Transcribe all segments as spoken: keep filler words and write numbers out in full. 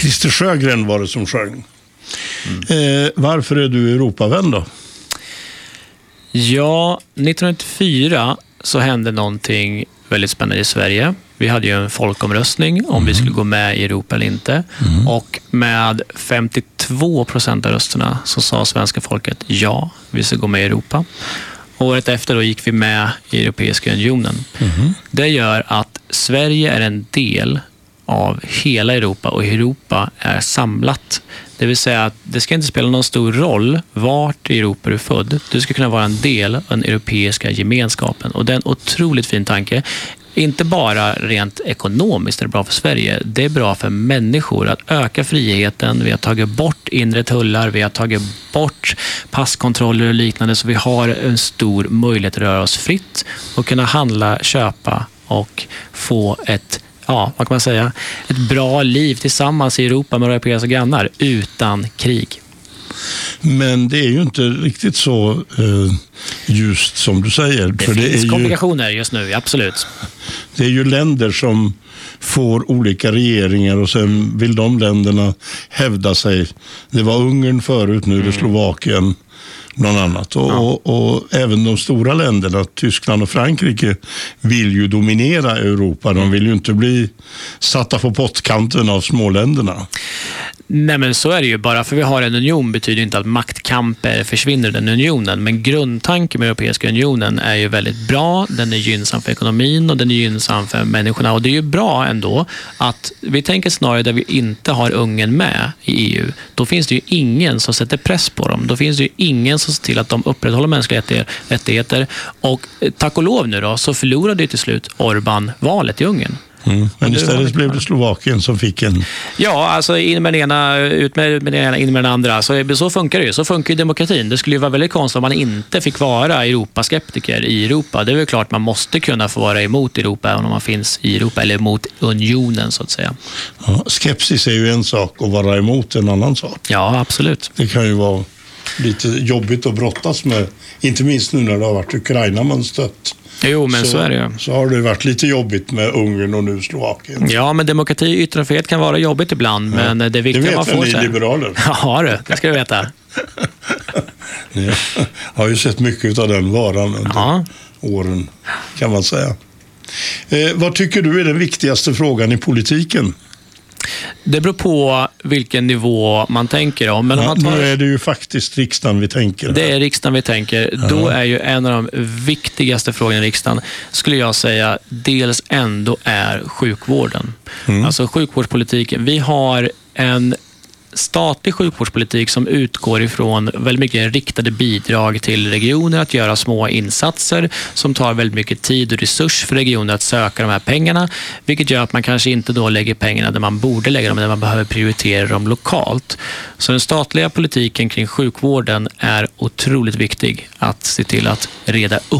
Christer Sjögren var det som sjöng. Mm. Eh, varför är du Europavän då? Ja, nittonhundranittiofyra så hände någonting väldigt spännande i Sverige. Vi hade ju en folkomröstning om mm. vi skulle gå med i Europa eller inte. Mm. Och med femtiotvå procent av rösterna så sa svenska folket ja, vi ska gå med i Europa. Året efter då gick vi med i Europeiska unionen. Mm. Det gör att Sverige är en del av hela Europa och Europa är samlat. Det vill säga att det ska inte spela någon stor roll vart i Europa du är född. Du ska kunna vara en del av den europeiska gemenskapen. Och det är en otroligt fin tanke. Inte bara rent ekonomiskt är det bra för Sverige. Det är bra för människor att öka friheten. Vi har tagit bort inre tullar. Vi har tagit bort passkontroller och liknande. Så vi har en stor möjlighet att röra oss fritt och kunna handla, köpa och få ett Ja, vad kan man säga? Ett bra liv tillsammans i Europa med europeiska grannar utan krig. Men det är ju inte riktigt så eh, just som du säger. Det för finns det är komplikationer ju, just nu, absolut. Det är ju länder som får olika regeringar och sen vill de länderna hävda sig. Det var Ungern förut, nu är det Slovakien bland annat. Och, ja. och, och även de stora länderna, Tyskland och Frankrike, vill ju dominera Europa. De vill ju inte bli satta på pottkanten av småländerna. Nej, men så är det ju. Bara för vi har en union betyder inte att maktkamper försvinner den unionen. Men grundtanken med Europeiska unionen är ju väldigt bra. Den är gynnsam för ekonomin och den är gynnsam för människorna. Och det är ju bra ändå att vi tänker snarare där vi inte har Ungern med i E U. Då finns det ju ingen som sätter press på dem. Då finns det ju ingen som ser till att de upprätthåller mänskliga rättigheter. Och tack och lov nu då så förlorade ju till slut Orbán valet i Ungern. Mm. Men istället blev det Slovakien som fick en... Ja, alltså in med den ena, ut med den ena, in med den andra. Så, så funkar det ju. Så funkar ju demokratin. Det skulle ju vara väldigt konstigt om man inte fick vara Europaskeptiker i Europa. Det är väl klart man måste kunna få vara emot Europa även om man finns i Europa eller emot unionen så att säga. Ja, skepsis är ju en sak och vara emot en annan sak. Ja, absolut. Det kan ju vara lite jobbigt att brottas med. Inte minst nu när det har varit Ukraina man stött. Jo, men så, så är det ju. Så har det varit lite jobbigt med Ungern och nu Slovakien. Ja, men demokrati och yttrandefrihet kan vara jobbigt ibland, ja. Men det är viktigt att man får sig. Det vet ni liberaler. Ja, det, det ska du veta. Jag har ju sett mycket av den varan under ja. åren, kan man säga. Eh, vad tycker du är den viktigaste frågan i politiken? Det beror på vilken nivå man tänker om. Men ja, om man tar... Nu är det ju faktiskt riksdagen vi tänker. Det är riksdagen vi tänker. Ja. Då är ju en av de viktigaste frågorna i riksdagen, skulle jag säga, dels ändå är sjukvården. Mm. Alltså sjukvårdspolitiken. Vi har en statlig sjukvårdspolitik som utgår ifrån väldigt mycket riktade bidrag till regioner att göra små insatser som tar väldigt mycket tid och resurs för regioner att söka de här pengarna, vilket gör att man kanske inte då lägger pengarna där man borde lägga dem, där man behöver prioritera dem lokalt. Så den statliga politiken kring sjukvården är otroligt viktig att se till att reda upp.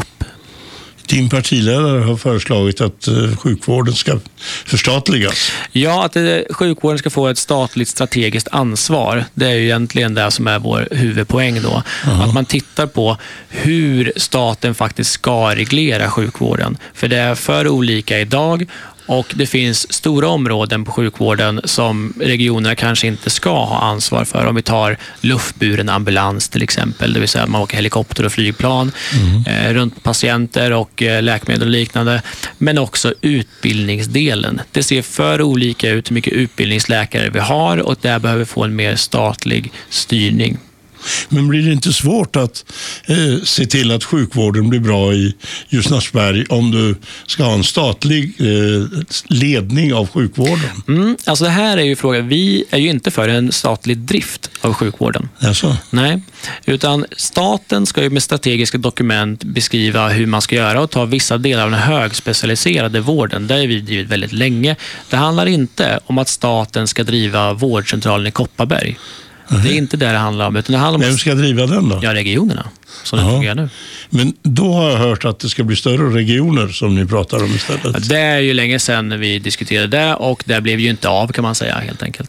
Din partiledare har föreslagit att sjukvården ska förstatligas. Ja, att sjukvården ska få ett statligt strategiskt ansvar. Det är ju egentligen det som är vår huvudpoäng då. Aha. Att man tittar på hur staten faktiskt ska reglera sjukvården. För det är för olika idag. Och det finns stora områden på sjukvården som regionerna kanske inte ska ha ansvar för. Om vi tar luftburen ambulans till exempel, det vill säga att man åker helikopter och flygplan mm. eh, runt patienter och eh, läkemedel och liknande. Men också utbildningsdelen. Det ser för olika ut hur mycket utbildningsläkare vi har och där behöver vi få en mer statlig styrning. Men blir det inte svårt att eh, se till att sjukvården blir bra i Ljusnarsberg om du ska ha en statlig eh, ledning av sjukvården? Mm, alltså det här är ju frågan. Vi är ju inte för en statlig drift av sjukvården. Jaså? Nej, utan staten ska ju med strategiska dokument beskriva hur man ska göra och ta vissa delar av den högspecialiserade vården. Det har vi drivit väldigt länge. Det handlar inte om att staten ska driva vårdcentralen i Kopparberg. Mm. Det är inte det det handlar om. Utan det handlar om Vem ska driva den då? Ja, regionerna. Som det fungerar nu. Men då har jag hört att det ska bli större regioner som ni pratar om istället. Ja, det är ju länge sedan vi diskuterade det och det blev ju inte av kan man säga helt enkelt.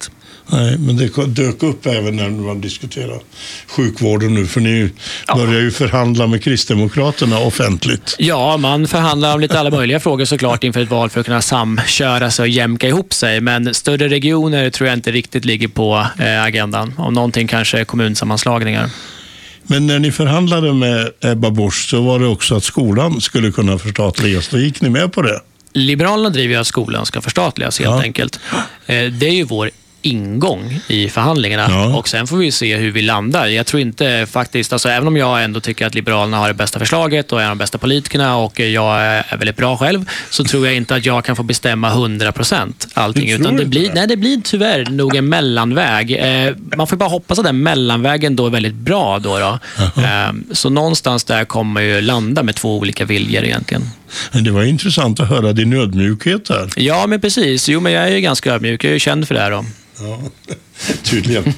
Nej, men det dök upp även när man diskuterar sjukvården nu, för ni ja. börjar ju förhandla med Kristdemokraterna offentligt. Ja, man förhandlar om lite alla möjliga frågor såklart inför ett val för att kunna samköra sig och jämka ihop sig, men större regioner tror jag inte riktigt ligger på eh, agendan. Om någonting kanske kommunsammanslagningar. Men när ni förhandlade med Ebba Busch så var det också att skolan skulle kunna förstatligas. Då gick ni med på det? Liberalerna driver ju att skolan ska förstatligas helt ja. enkelt. Eh, det är ju vår ingång i förhandlingarna ja. och sen får vi se hur vi landar. Jag tror inte faktiskt, alltså även om jag ändå tycker att Liberalerna har det bästa förslaget och är de bästa politikerna och jag är väldigt bra själv, så tror jag inte att jag kan få bestämma hundra procent allting, utan det blir, nej, det blir tyvärr nog en mellanväg. Eh, man får bara hoppas att den mellanvägen då är väldigt bra då. då. Eh, så någonstans där kommer man ju landa med två olika viljor egentligen. Men det var intressant att höra din ödmjukhet här. Ja, men precis. Jo, men jag är ju ganska ödmjuk. Jag är ju känd för det här då. Ja, tydligen.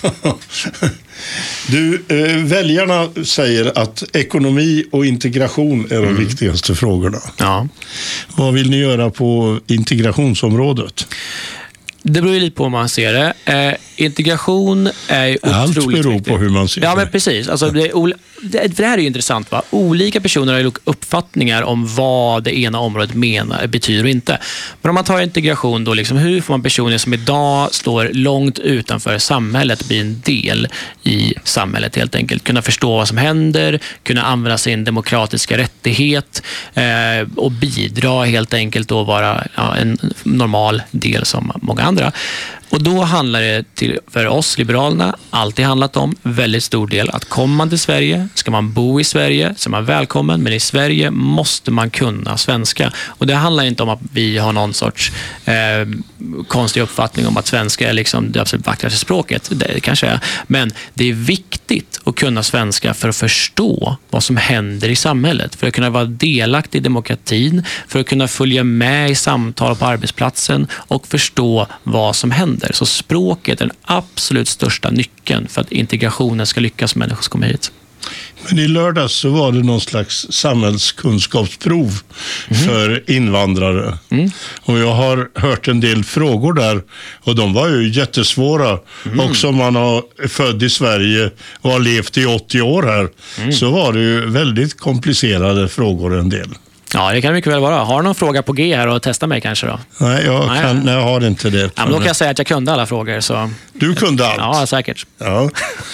Du, eh, väljarna säger att ekonomi och integration är de mm. viktigaste frågorna. Ja. Vad vill ni göra på integrationsområdet? Det beror ju lite på hur man ser det. Eh, integration är ju otroligt Allt beror viktigt. på hur man ser det. Ja, men precis. Alltså, det, är, det, det här är ju intressant, va? Olika personer har ju uppfattningar om vad det ena området menar, betyder och inte. Men om man tar integration då, liksom, hur får man personer som idag står långt utanför samhället bli en del i samhället helt enkelt? Kunna förstå vad som händer, kunna använda sin demokratiska rättighet eh, och bidra helt enkelt och vara ja, en normal del som många andra. Och då handlar det till, för oss Liberalerna alltid handlat om väldigt stor del att komma man till Sverige, ska man bo i Sverige så är man välkommen, men i Sverige måste man kunna svenska. Och det handlar inte om att vi har någon sorts eh, konstig uppfattning om att svenska är liksom det absolut vackraste språket, det kanske är. Men det är viktigt att kunna svenska för att förstå vad som händer i samhället, för att kunna vara delaktig i demokratin, för att kunna följa med i samtal på arbetsplatsen och förstå vad som händer. Så språket är den absolut största nyckeln för att integrationen ska lyckas med människor som kommer hit. Men i lördags så var det någon slags samhällskunskapsprov mm. för invandrare. Mm. Och jag har hört en del frågor där och de var ju jättesvåra. Mm. Också om man har född i Sverige och har levt i åttio år här mm. så var det ju väldigt komplicerade frågor en del. Ja, det kan mycket väl vara. Har du någon fråga på G här och testa mig kanske då? Nej, jag, nej, kan, nej, jag har inte det. Ja, men då kan jag säga att jag kunde alla frågor. Så... Du kunde allt? Ja, säkert. Ja.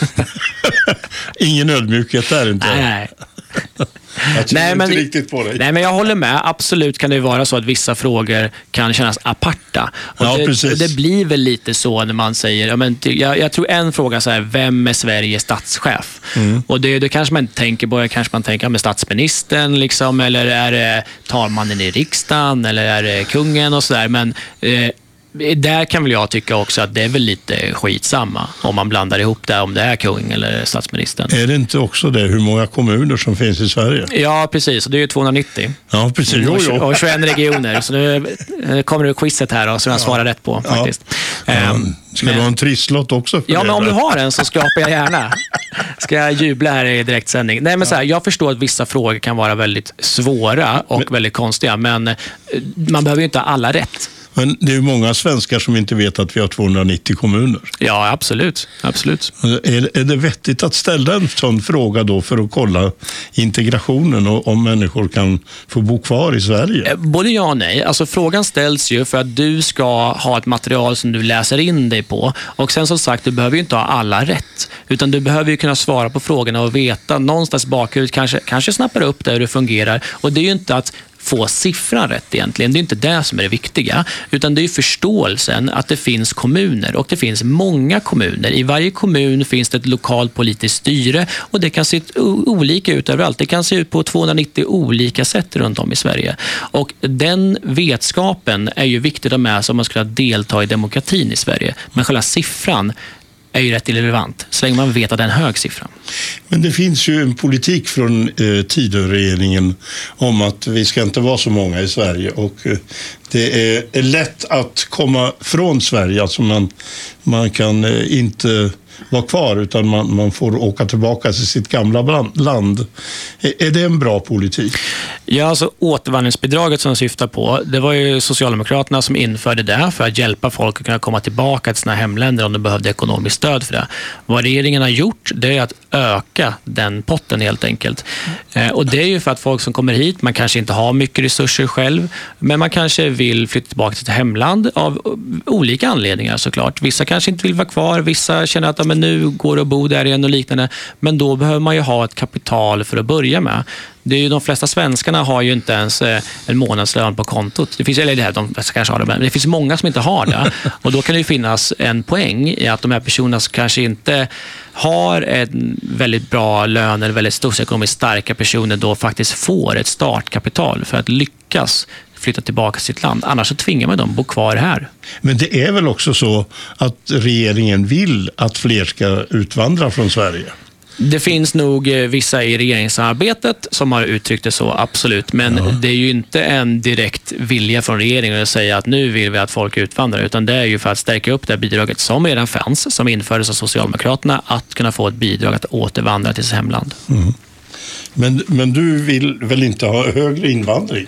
Ingen ödmjukhet där inte. Nej, nej. Jag nej, men, inte riktigt på dig. Nej, men jag håller med. Absolut kan det vara så att vissa frågor kan kännas aparta. Och ja, det, precis. det blir väl lite så när man säger, ja, men, jag, jag tror en fråga så här, vem är Sveriges statschef? Mm. Och det, det kanske man inte tänker på, kanske man tänker med statsministern liksom, eller är det talmannen i riksdagen, eller är det kungen och sådär. Men eh, där kan väl jag tycka också att det är väl lite skitsamma om man blandar ihop det, om det är kung eller statsministern. Är det inte också det hur många kommuner som finns i Sverige? Ja, precis. Och det är ju tvåhundranittio. Ja, precis. Jo, jo. Och tjugoen regioner. Så nu kommer det quizet här och som jag svarar ja. rätt på faktiskt. Ja. Um, Ska men... du ha en trisslott också? För ja, det, men om du har en så skapar jag gärna. Ska jag jubla här i direktsändning? Nej, men så här, jag förstår att vissa frågor kan vara väldigt svåra och men... väldigt konstiga, men man behöver ju inte ha alla rätt. Men det är ju många svenskar som inte vet att vi har tvåhundranittio kommuner. Ja, absolut. absolut. Är, är det vettigt att ställa en sån fråga då för att kolla integrationen och om människor kan få bo kvar i Sverige? Både ja och nej. Alltså, frågan ställs ju för att du ska ha ett material som du läser in dig på. Och sen som sagt, du behöver ju inte ha alla rätt. Utan du behöver ju kunna svara på frågorna och veta någonstans bakut, kanske, kanske snappar upp där hur det fungerar. Och det är ju inte att få siffran rätt egentligen. Det är inte det som är det viktiga, utan det är förståelsen att det finns kommuner och det finns många kommuner. I varje kommun finns det ett lokalt politiskt styre och det kan se olika ut överallt. Det kan se ut på tvåhundranittio olika sätt runt om i Sverige. Och den vetskapen är ju viktig att med sig om man ska delta i demokratin i Sverige. Men själva siffran är ju rätt irrelevant, så länge man vet att det är en hög siffra. Men det finns ju en politik från eh, Tidöregeringen om att vi ska inte vara så många i Sverige och eh, det är, är lätt att komma från Sverige. Alltså man, man kan inte vara kvar utan man, man får åka tillbaka till sitt gamla land. Är, är det en bra politik? Ja, alltså återvandringsbidraget som de syftar på, det var ju Socialdemokraterna som införde det för att hjälpa folk att kunna komma tillbaka till sina hemländer om de behövde ekonomiskt stöd för det. Vad regeringen har gjort, det är att öka den potten helt enkelt. Eh, och det är ju för att folk som kommer hit, man kanske inte har mycket resurser själv, men man kanske vill flytta tillbaka till sitt hemland av olika anledningar såklart. Vissa kanske inte vill vara kvar, vissa känner att ja, men nu går det att bo där igen och liknande, men då behöver man ju ha ett kapital för att börja med. Det är ju, de flesta svenskarna har ju inte ens en månadslön på kontot. Det finns, eller det här, de kanske har det, men det finns många som inte har det. Och då kan det ju finnas en poäng i att de här personerna som kanske inte har en väldigt bra lön eller väldigt socioekonomiskt starka personer då faktiskt får ett startkapital för att lyckas flytta tillbaka till sitt land. Annars så tvingar man dem att bo kvar här. Men det är väl också så att regeringen vill att fler ska utvandra från Sverige? Det finns nog vissa i regeringssamarbetet som har uttryckt det så, absolut. Men ja. Det är ju inte en direkt vilja från regeringen att säga att nu vill vi att folk utvandrar, utan det är ju för att stärka upp det här bidraget som redan fanns, som infördes av Socialdemokraterna, att kunna få ett bidrag att återvandra till sitt hemland. Mm. Men, men du vill väl inte ha högre invandring?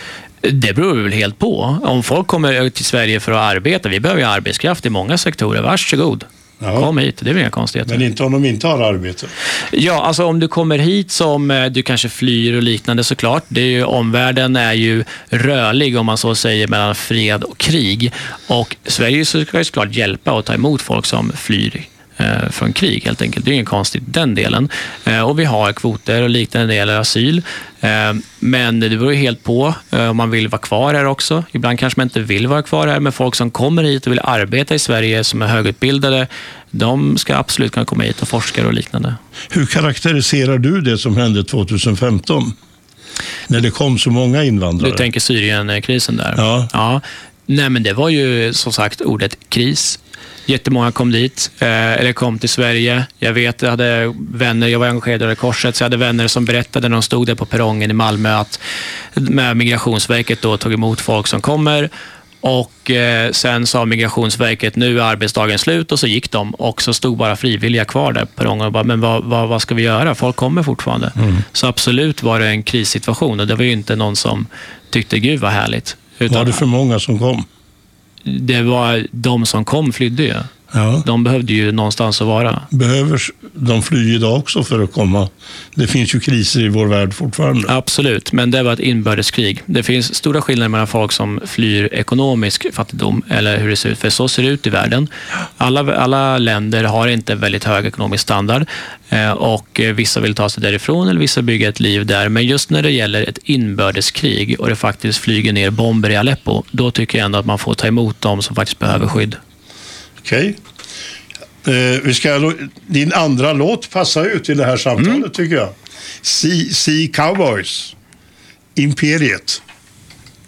Det beror väl helt på. Om folk kommer till Sverige för att arbeta, vi behöver ju arbetskraft i många sektorer, varsågod. Ja. Kom hit, det är väl inga konstigheter. Men inte om de inte har arbete? Ja, alltså om du kommer hit som du kanske flyr och liknande såklart. Det är ju, omvärlden är ju rörlig om man så säger mellan fred och krig. Och Sverige ska ju såklart hjälpa och ta emot folk som flyr eh, från krig helt enkelt. Det är ingen konstigt den delen. Eh, och vi har kvoter och liknande delar asyl. Eh, men det beror ju helt på eh, om man vill vara kvar här också. Ibland kanske man inte vill vara kvar här, men folk som kommer hit och vill arbeta i Sverige som är högutbildade, de ska absolut kunna komma hit och forska och liknande. Hur karaktäriserar du det som hände tjugohundrafemton? När det kom så många invandrare. Du tänker Syrienkrisen där? Ja. Ja. Nej, men det var ju som sagt ordet kris. Jättemånga kom dit, eh, eller kom till Sverige. Jag vet, jag hade vänner, jag var engagerad i Röda Korset, så jag hade vänner som berättade när de stod där på perrongen i Malmö att med Migrationsverket då tog emot folk som kommer. Och eh, sen sa Migrationsverket, nu är arbetsdagen slut, och så gick de. Och så stod bara frivilliga kvar där på perrongen och bara, men vad, vad, vad ska vi göra? Folk kommer fortfarande. Mm. Så absolut var det en krissituation, och det var ju inte någon som tyckte gud vad härligt. Utan var det för många som kom? Det var de som kom flydde ju. Ja. De behövde ju någonstans att vara. Behöver de fly idag också för att komma? Det finns ju kriser i vår värld fortfarande. Absolut, men det var ett inbördeskrig. Det finns stora skillnader mellan folk som flyr ekonomisk fattigdom eller hur det ser ut. För så ser det ut i världen. Alla, alla länder har inte väldigt hög ekonomisk standard. Och vissa vill ta sig därifrån eller vissa bygger ett liv där. Men just när det gäller ett inbördeskrig och det faktiskt flyger ner bomber i Aleppo, då tycker jag ändå att man får ta emot dem som faktiskt behöver skydd. Okej. Okay. Eh, vi ska, din andra låt passar ut i det här samtalet mm. tycker jag. Sea, sea Cowboys, Imperiet.